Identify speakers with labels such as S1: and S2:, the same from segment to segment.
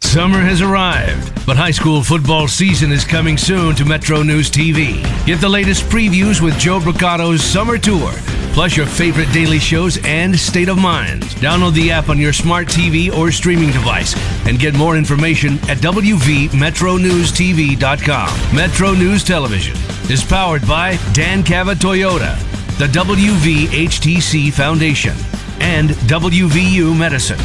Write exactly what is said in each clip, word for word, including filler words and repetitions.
S1: Summer has arrived, but high school football season is coming soon to Metro News T V. Get the latest previews with Joe Brocado's Summer Tour, plus your favorite daily shows and State of Mind. Download the app on your smart T V or streaming device and get more information at w v metro news t v dot com. Metro News Television is powered by Dan Cava Toyota, the W V H T C Foundation, and W V U Medicine.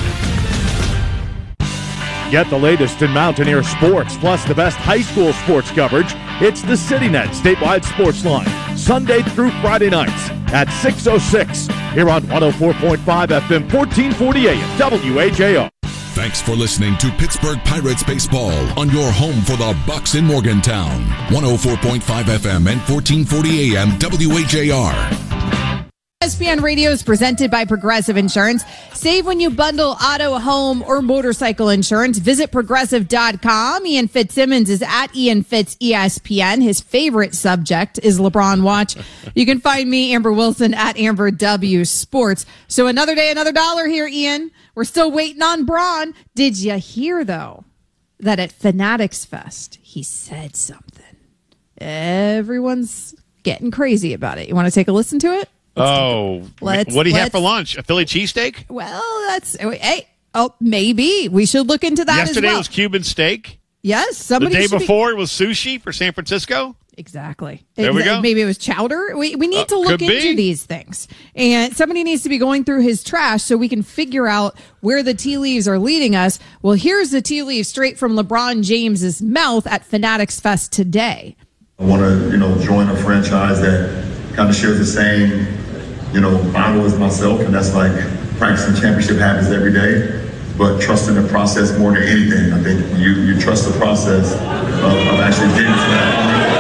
S2: Get the latest in Mountaineer sports, plus the best high school sports coverage. It's the CityNet statewide sports line, Sunday through Friday nights at six oh six, here on one oh four point five F M, fourteen forty A M, W H A R.
S3: Thanks for listening to Pittsburgh Pirates Baseball on your home for the Bucks in Morgantown. one oh four point five F M and fourteen forty A M, W H A R.
S4: E S P N Radio is presented by Progressive Insurance. Save when you bundle auto, home, or motorcycle insurance. Visit progressive dot com. Ian Fitzsimmons is at Ian Fitz E S P N. His favorite subject is LeBron Watch. You can find me, Amber Wilson, at Amber W Sports. So another day, another dollar here, Ian. We're still waiting on Braun. Did you hear, though, that at Fanatics Fest, he said something? Everyone's getting crazy about it. You want to take a listen to it?
S5: Let's oh, let's, what do you have for lunch? A Philly cheesesteak?
S4: Well, that's hey. Oh, maybe we should look into that.
S5: Yesterday
S4: as well.
S5: was Cuban steak.
S4: Yes, somebody.
S5: The day
S4: should
S5: before
S4: be...
S5: it was sushi for San Francisco.
S4: Exactly.
S5: There we go.
S4: Maybe it was chowder. We we need uh, to look into
S5: be.
S4: these things, and somebody needs to be going through his trash so we can figure out where the tea leaves are leading us. Well, here's the tea leaves straight from LeBron James's mouth at Fanatics Fest today.
S6: I want to, you know, join a franchise that kind of shares the same, you know, Bible as myself, and that's like practicing championship habits every day, but trusting the process more than anything. I think you you trust the process of, of actually getting to that point.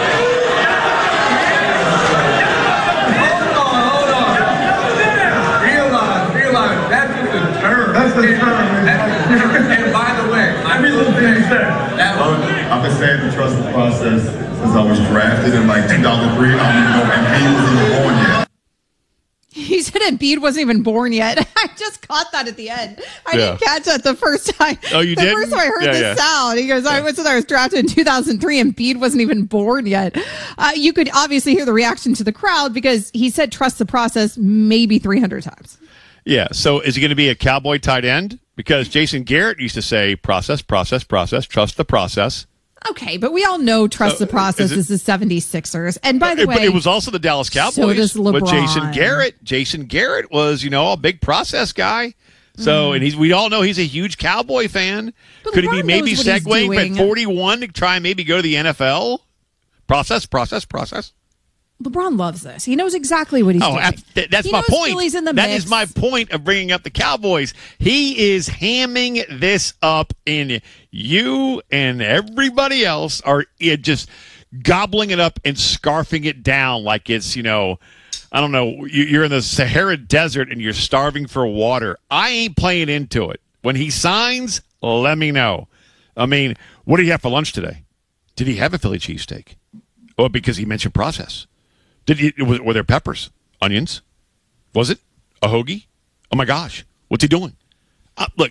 S7: Hold on, hold on. Realize, realize, that's just a term. That's the term. That's the term. And by the way, I will say that
S6: I've been saying to trust the process since I was drafted in like two thousand three. I don't even know if Embiid was even born yet.
S4: He said Embiid wasn't even born yet. I just caught that at the end. I
S5: Yeah.
S4: didn't catch that the first time.
S5: Oh, you
S4: the
S5: did?
S4: The first time I heard
S5: Yeah,
S4: this
S5: yeah.
S4: sound, he goes, I was I was drafted in two thousand three. Embiid wasn't even born yet. Uh, you could obviously hear the reaction to the crowd because he said trust the process maybe three hundred times.
S5: Yeah. So is he going to be a Cowboy tight end? Because Jason Garrett used to say process, process, process, trust the process.
S4: Okay, but we all know trust
S5: So,
S4: the process
S5: is it-
S4: is the seventy-sixers. And by the
S5: Uh,
S4: way,
S5: but it was also the Dallas Cowboys
S4: so does
S5: with
S4: LeBron.
S5: Jason Garrett. Jason Garrett was, you know, a big process guy. So, and he's we all know he's a huge Cowboy fan.
S4: But
S5: Could he
S4: LeBron
S5: be maybe
S4: knows what he's
S5: segueing
S4: doing.
S5: at forty-one to try and maybe go to the N F L? Process, process, process.
S4: LeBron loves this. He knows exactly what he's
S5: Oh,
S4: doing.
S5: ab- th- that's
S4: He
S5: my
S4: knows
S5: point.
S4: Philly's in the
S5: That
S4: mix.
S5: is my point of bringing up the Cowboys. He is hamming this up, and you and everybody else are uh, just gobbling it up and scarfing it down like it's, you know, I don't know, you- you're in the Sahara Desert and you're starving for water. I ain't playing into it. When he signs, let me know. I mean, what did he have for lunch today? Did he have a Philly cheesesteak? Oh, because he mentioned process. Did he, was, were there peppers, onions? Was it a hoagie? Oh my gosh, what's he doing? Uh, look,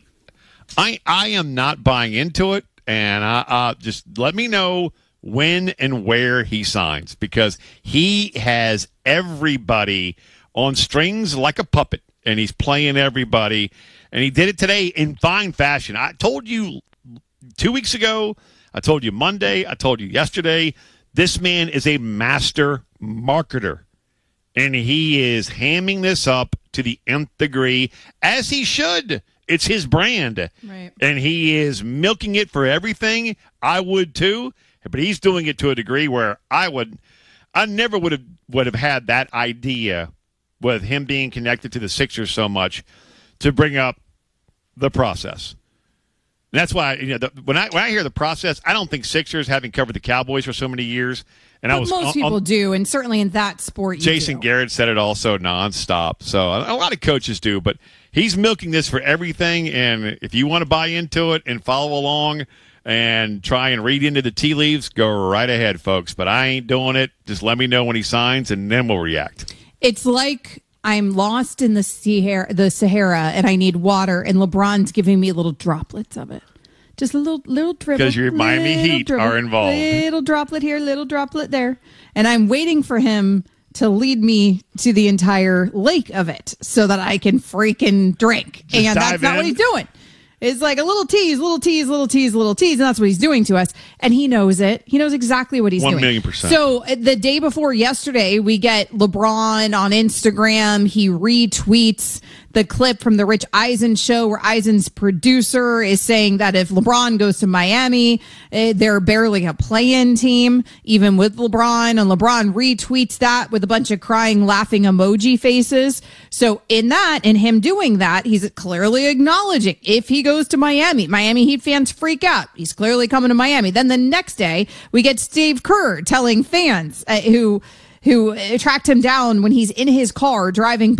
S5: I I am not buying into it, and uh, uh, just let me know when and where he signs because he has everybody on strings like a puppet, and he's playing everybody, and he did it today in fine fashion. I told you two weeks ago, I told you Monday, I told you yesterday. This man is a master marketer, and he is hamming this up to the nth degree, as he should. It's his brand,
S4: Right.
S5: and he is milking it for everything. I would too, but he's doing it to a degree where I would, I never would have would have had that idea with him being connected to the Sixers so much to bring up the process. And that's why, you know, the, when I when I hear the process, I don't think Sixers, having covered the Cowboys for so many years, and
S4: But
S5: I was
S4: most
S5: on-
S4: people
S5: on-
S4: do, and certainly in that sport, you
S5: Jason
S4: do.
S5: Garrett said it also nonstop. So a, a lot of coaches do, but he's milking this for everything. And if you want to buy into it and follow along and try and read into the tea leaves, go right ahead, folks. But I ain't doing it. Just let me know when he signs, and then we'll react.
S4: It's like I'm lost in the Sahara, the Sahara, and I need water, and LeBron's giving me little droplets of it. Just a little little dribble.
S5: Because your Miami Heat
S4: dribble,
S5: are involved.
S4: Little droplet here, little droplet there. And I'm waiting for him to lead me to the entire lake of it so that I can freaking drink.
S5: Just
S4: and that's not
S5: in.
S4: what he's doing. It's like a little tease, little tease, little tease, little tease. And that's what he's doing to us. And he knows it. He knows exactly what he's
S5: One
S4: doing.
S5: million percent.
S4: So uh, the day before yesterday, we get LeBron on Instagram. He retweets the clip from the Rich Eisen show where Eisen's producer is saying that if LeBron goes to Miami, eh, they're barely a play-in team, even with LeBron. And LeBron retweets that with a bunch of crying, laughing emoji faces. So in that, in him doing that, he's clearly acknowledging if he goes to Miami, Miami Heat fans freak out. He's clearly coming to Miami. Then the next day, we get Steve Kerr telling fans uh, who who tracked him down when he's in his car driving